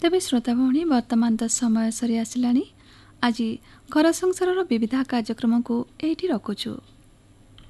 ତେବେ ଶ୍ରୋତା ଭଉଣୀ, ବର୍ତ୍ତମାନ ତ ସମୟ ସରି ଆସିଲାଣି। ଆଜି ଘର ସଂସାରର ବିବିଧ କାର୍ଯ୍ୟକ୍ରମକୁ ଏଇଠି ରଖୁଛୁ।